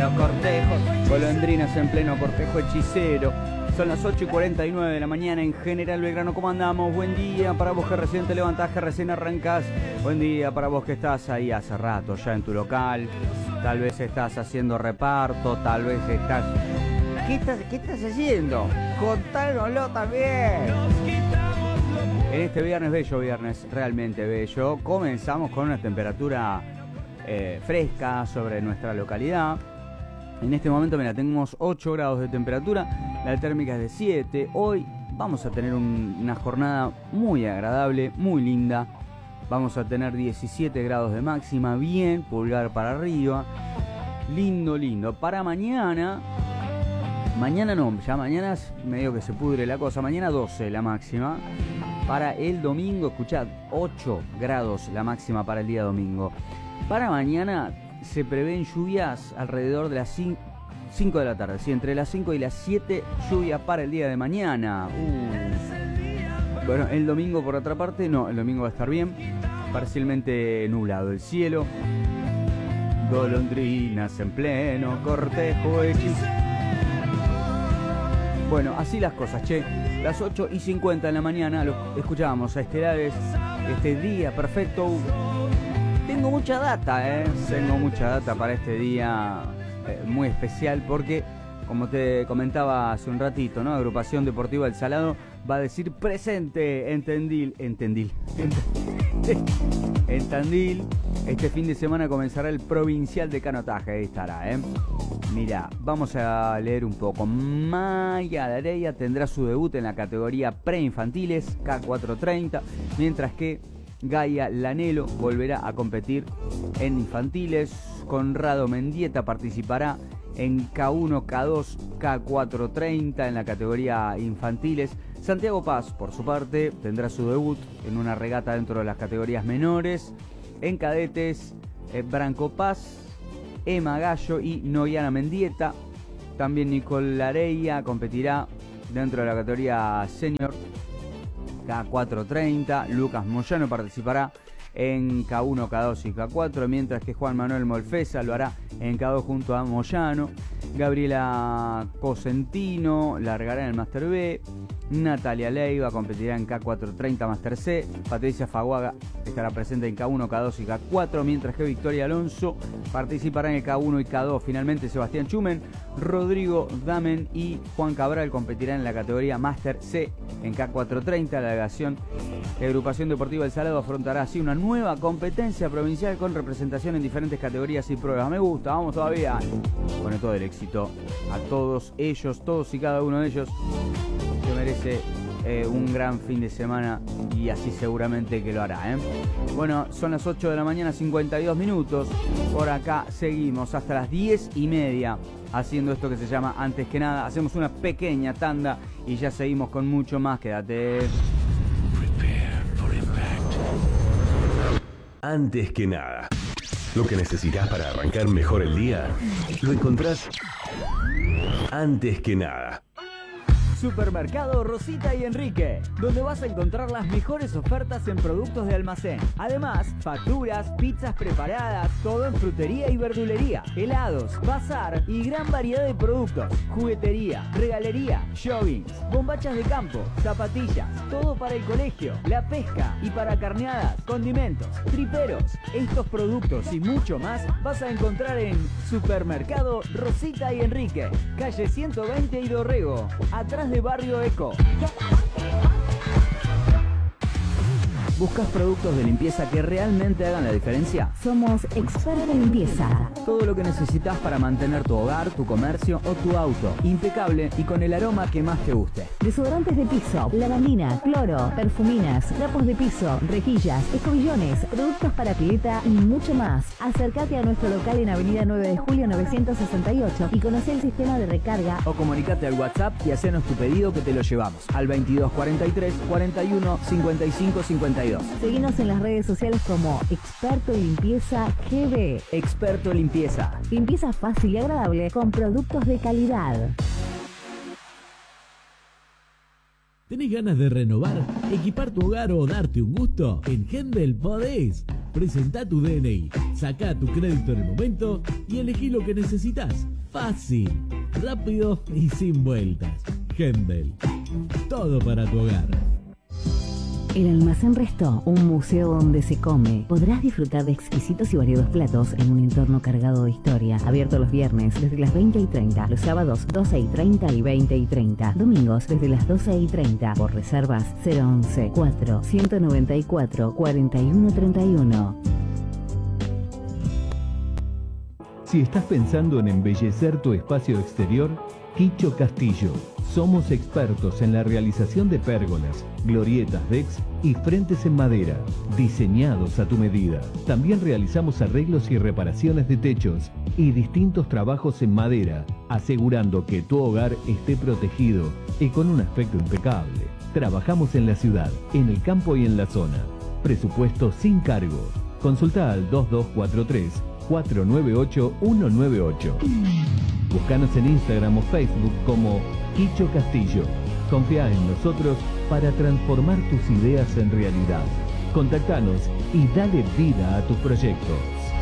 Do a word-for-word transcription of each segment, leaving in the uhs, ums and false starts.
los cortejos, golondrinas en pleno cortejo hechicero. Son las ocho y cuarenta y nueve de la mañana en General Belgrano. ¿Cómo andamos? Buen día para vos que recién te levantás, que recién arrancás. Buen día para vos que estás ahí hace rato ya en tu local. Tal vez estás haciendo reparto, tal vez estás... ¿Qué estás, qué estás haciendo? Contárnoslo también. En este viernes, bello viernes, realmente bello, comenzamos con una temperatura eh, fresca sobre nuestra localidad. En este momento, mira, tenemos ocho grados de temperatura, la térmica es de siete. Hoy vamos a tener un, una jornada muy agradable, muy linda. Vamos a tener diecisiete grados de máxima, bien, pulgar para arriba. Lindo, lindo. Para mañana, mañana no, ya mañana es medio que se pudre la cosa. Mañana doce la máxima. Para el domingo, escuchad, ocho grados la máxima para el día domingo. Para mañana se prevén lluvias alrededor de las cinco de la tarde, ¿sí? Entre las cinco y las siete, lluvias para el día de mañana. Uh. Bueno, el domingo por otra parte, no, el domingo va a estar bien, parcialmente nublado el cielo. Golondrinas en pleno cortejo hechizo. Bueno, así las cosas, che. Las ocho y cincuenta de la mañana lo escuchábamos a Estelares, este día perfecto. Tengo mucha data, ¿eh? Tengo mucha data para este día eh, muy especial porque, como te comentaba hace un ratito, ¿no? Agrupación Deportiva El Salado va a decir presente en Tandil. En Tandil. En Tandil. Este fin de semana comenzará el Provincial de Canotaje. Ahí estará, ¿eh? Mira, vamos a leer un poco. Maya Dareya tendrá su debut en la categoría preinfantiles K cuatrocientos treinta, mientras que Gaia Lanelo volverá a competir en infantiles. Conrado Mendieta participará en K uno, K dos, K cuatrocientos treinta en la categoría infantiles. Santiago Paz, por su parte, tendrá su debut en una regata dentro de las categorías menores. En cadetes, eh, Branco Paz, Emma Gallo y Noyana Mendieta. También Nicole Lareya competirá dentro de la categoría senior K cuatrocientos treinta. Lucas Moyano participará en K uno, K dos y K cuatro, mientras que Juan Manuel Molfesa lo hará en K dos junto a Moyano. Gabriela Cosentino largará en el Master B. Natalia Leiva competirá en K cuatrocientos treinta Master C. Patricia Faguaga estará presente en K uno, K dos y K cuatro, mientras que Victoria Alonso participará en el K uno y K dos. Finalmente, Sebastián Chumen, Rodrigo Damen y Juan Cabral competirán en la categoría Master C en K cuatrocientos treinta. La delegación de Agrupación Deportiva El Salado afrontará así una nueva competencia provincial con representación en diferentes categorías y pruebas. Me gusta, vamos todavía. Con todo el éxito a todos ellos, todos y cada uno de ellos. Se merece eh, un gran fin de semana y así seguramente que lo hará, ¿eh? Bueno, son las ocho de la mañana, cincuenta y dos minutos. Por acá seguimos hasta las diez y media haciendo esto que se llama Antes que Nada. Hacemos una pequeña tanda y ya seguimos con mucho más. Quédate. Antes que Nada. Lo que necesitas para arrancar mejor el día, lo encontrás Antes que Nada. Supermercado Rosita y Enrique, donde vas a encontrar las mejores ofertas en productos de almacén. Además, facturas, pizzas preparadas, todo en frutería y verdulería, helados, bazar y gran variedad de productos. Juguetería, regalería, joggings, bombachas de campo, zapatillas, todo para el colegio, la pesca y para carneadas, condimentos, triperos. Estos productos y mucho más vas a encontrar en Supermercado Rosita y Enrique, calle ciento veinte y Dorrego, atrás de Barrio Eco. ¿Buscas productos de limpieza que realmente hagan la diferencia? Somos Experto en Limpieza. Todo lo que necesitas para mantener tu hogar, tu comercio o tu auto impecable y con el aroma que más te guste. Desodorantes de piso, lavandina, cloro, perfuminas, trapos de piso, rejillas, escobillones, productos para pileta y mucho más. Acércate a nuestro local en Avenida nueve de julio novecientos sesenta y ocho y conoce el sistema de recarga. O comunicate al WhatsApp y hacenos tu pedido que te lo llevamos al veintidós cuarenta y tres cuarenta y uno cincuenta y cinco cincuenta y dos. Seguinos en las redes sociales como Experto en Limpieza G B. Experto en Limpieza. Limpieza fácil y agradable con productos de calidad. ¿Tenés ganas de renovar, equipar tu hogar o darte un gusto? En Hendel podés. Presentá tu D N I, sacá tu crédito en el momento y elegí lo que necesitas. Fácil, rápido y sin vueltas. Hendel, todo para tu hogar. El Almacén Resto, un museo donde se come. Podrás disfrutar de exquisitos y variados platos en un entorno cargado de historia. Abierto los viernes desde las veinte y treinta, los sábados doce y treinta y veinte y treinta, domingos desde las doce y treinta. Por reservas cero once, cuatro, ciento noventa y cuatro, cuarenta y uno treinta y uno. Si estás pensando en embellecer tu espacio exterior, Quicho Castillo. Somos expertos en la realización de pérgolas, glorietas decks y frentes en madera, diseñados a tu medida. También realizamos arreglos y reparaciones de techos y distintos trabajos en madera, asegurando que tu hogar esté protegido y con un aspecto impecable. Trabajamos en la ciudad, en el campo y en la zona. Presupuesto sin cargo. Consulta al dos dos cuatro tres, cuatro nueve ocho, uno nueve ocho. Búscanos en Instagram o Facebook como Quicho Castillo. Confía en nosotros para transformar tus ideas en realidad. Contactanos y dale vida a tus proyectos.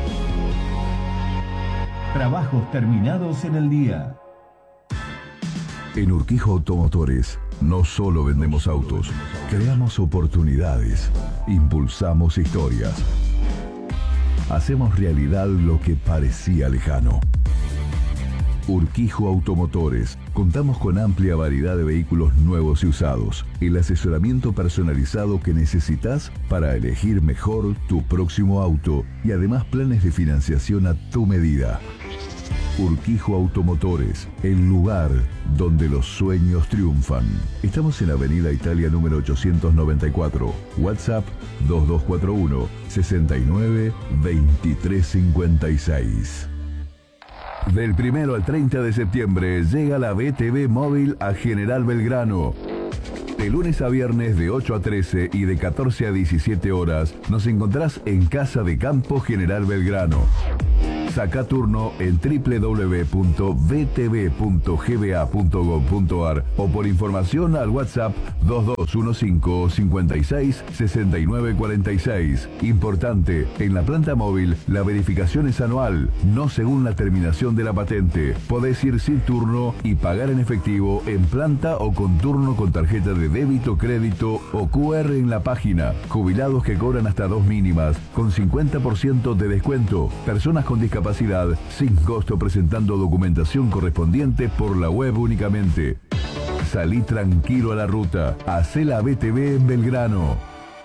Trabajos terminados en el día. En Urquijo Automotores no solo vendemos autos, creamos oportunidades, impulsamos historias. Hacemos realidad lo que parecía lejano. Urquijo Automotores. Contamos con amplia variedad de vehículos nuevos y usados. El asesoramiento personalizado que necesitas para elegir mejor tu próximo auto y además planes de financiación a tu medida. Urquijo Automotores, el lugar donde los sueños triunfan. Estamos en Avenida Italia número ochocientos noventa y cuatro. WhatsApp dos dos cuatro uno, sesenta y nueve, veintitrés cincuenta y seis. Del primero al treinta de septiembre llega la B T V Móvil a General Belgrano. De lunes a viernes de ocho a trece y de catorce a diecisiete horas nos encontrás en Casa de Campo General Belgrano. Saca turno en doble u doble u doble u punto b t v punto g b a punto gob punto a r o por información al WhatsApp dos dos uno cinco, cincuenta y seis, sesenta y nueve cuarenta y seis. Importante, en la planta móvil la verificación es anual, no según la terminación de la patente. Podés ir sin turno y pagar en efectivo en planta o con turno con tarjeta de débito, crédito o Q R en la página. Jubilados que cobran hasta dos mínimas, con cincuenta por ciento de descuento. Personas con discapacidad sin costo presentando documentación correspondiente por la web únicamente. Salí tranquilo a la ruta. Hacé la B T V en Belgrano.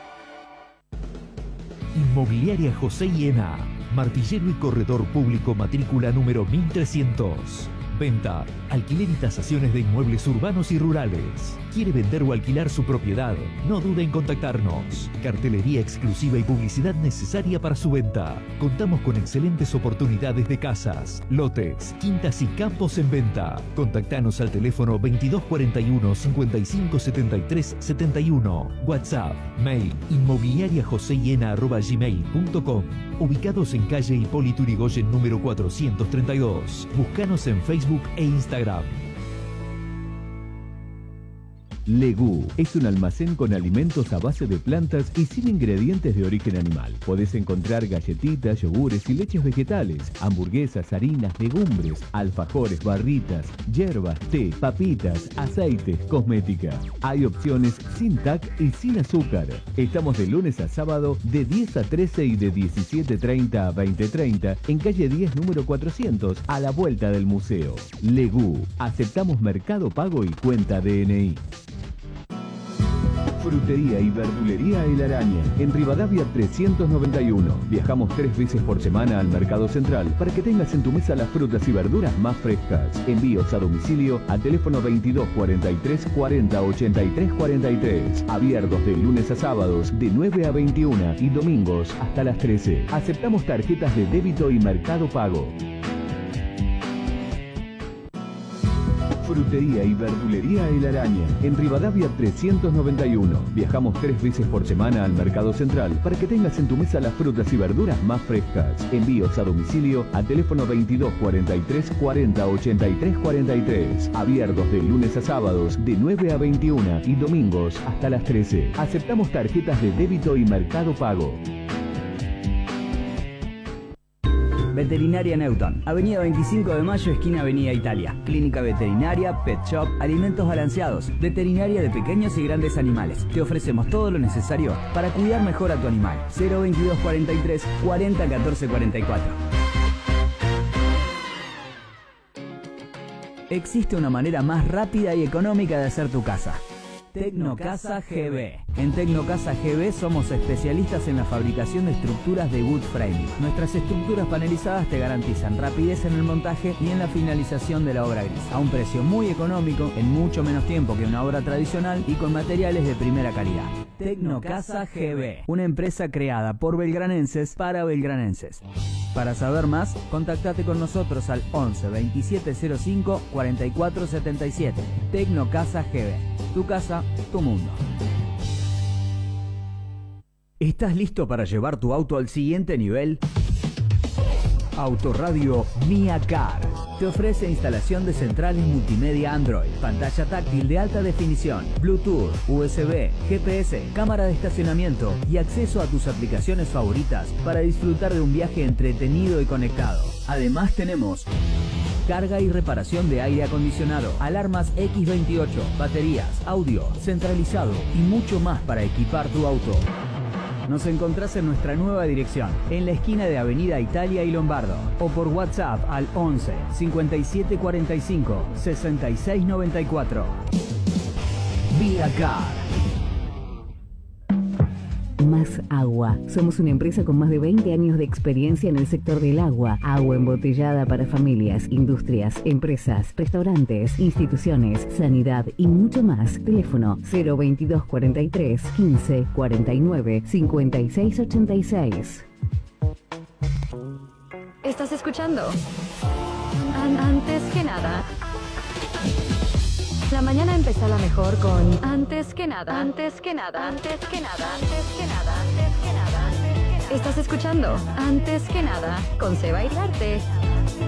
Inmobiliaria José Iena. Martillero y corredor público matrícula número mil trescientos. Venta, alquiler y tasaciones de inmuebles urbanos y rurales. ¿Quiere vender o alquilar su propiedad? No dude en contactarnos. Cartelería exclusiva y publicidad necesaria para su venta. Contamos con excelentes oportunidades de casas, lotes, quintas y campos en venta. Contactanos al teléfono veintidós cuarenta y uno, cincuenta y cinco setenta y tres setenta y uno. WhatsApp, mail, inmobiliariajoseiena arroba gmail punto com. Ubicados en calle Hipólito Yrigoyen número cuatrocientos treinta y dos. Búscanos en Facebook e Instagram. Legú es un almacén con alimentos a base de plantas y sin ingredientes de origen animal. Podés encontrar galletitas, yogures y leches vegetales, hamburguesas, harinas, legumbres, alfajores, barritas, hierbas, té, papitas, aceites, cosmética. Hay opciones sin T A C y sin azúcar. Estamos de lunes a sábado de diez a trece y de diecisiete treinta a veinte treinta en calle diez número cuatrocientos a la vuelta del museo. Legú. Aceptamos Mercado Pago y cuenta D N I. Frutería y verdulería El Araña, en Rivadavia trescientos noventa y uno. Viajamos tres veces por semana al Mercado Central para que tengas en tu mesa las frutas y verduras más frescas. Envíos a domicilio al teléfono veintidós cuarenta y tres, cuarenta, ochenta y tres cuarenta y tres. Abiertos de lunes a sábados de nueve a veintiuna y domingos hasta las trece. Aceptamos tarjetas de débito y Mercado Pago. Frutería y verdulería El Araña, en Rivadavia trescientos noventa y uno. Viajamos tres veces por semana al Mercado Central para que tengas en tu mesa las frutas y verduras más frescas. Envíos a domicilio al teléfono veintidós cuarenta y tres, cuarenta, ochenta y tres cuarenta y tres. Abiertos de lunes a sábados de nueve a veintiuna y domingos hasta las trece. Aceptamos tarjetas de débito y Mercado Pago. Veterinaria Newton, Avenida veinticinco de Mayo, esquina Avenida Italia. Clínica veterinaria, pet shop, alimentos balanceados, veterinaria de pequeños y grandes animales. Te ofrecemos todo lo necesario para cuidar mejor a tu animal. cero veintidós cuarenta y tres cuarenta catorce cuarenta y cuatro. Existe una manera más rápida y económica de hacer tu casa. Tecnocasa G B. En Tecnocasa G B somos especialistas en la fabricación de estructuras de wood framing. Nuestras estructuras panelizadas te garantizan rapidez en el montaje y en la finalización de la obra gris, a un precio muy económico, en mucho menos tiempo que una obra tradicional y con materiales de primera calidad. Tecnocasa G B, una empresa creada por belgranenses para belgranenses. Para saber más, contactate con nosotros al once veintisiete cero cinco cuarenta y cuatro setenta y siete. Tecnocasa G B. Tu casa, tu mundo. ¿Estás listo para llevar tu auto al siguiente nivel? Autoradio Mia Car te ofrece instalación de centrales multimedia Android, pantalla táctil de alta definición, Bluetooth, U S B, G P S, cámara de estacionamiento y acceso a tus aplicaciones favoritas para disfrutar de un viaje entretenido y conectado. Además tenemos carga y reparación de aire acondicionado, alarmas equis veintiocho, baterías, audio, centralizado y mucho más para equipar tu auto. Nos encontrás en nuestra nueva dirección, en la esquina de Avenida Italia y Lombardo, o por WhatsApp al once cincuenta y siete cuarenta y cinco sesenta y seis noventa y cuatro. Vía Car. Más Agua. Somos una empresa con más de veinte años de experiencia en el sector del agua. Agua embotellada para familias, industrias, empresas, restaurantes, instituciones, sanidad y mucho más. Teléfono cero veintidós cuarenta y tres quince cuarenta y nueve cincuenta y seis ochenta y seis. ¿Estás escuchando? An- antes que nada. La mañana empezaba mejor con Antes que nada, antes que nada, antes que nada, antes que nada, antes que nada, antes que nada. Estás escuchando Antes que nada con Seba Iriarte.